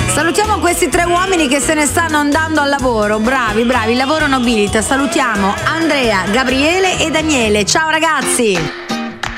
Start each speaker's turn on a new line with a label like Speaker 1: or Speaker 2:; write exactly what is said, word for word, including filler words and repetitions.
Speaker 1: Salutiamo questi tre uomini che se ne stanno andando al lavoro. Bravi, bravi, il lavoro nobilita. Salutiamo Andrea, Gabriele e Daniele. Ciao ragazzi.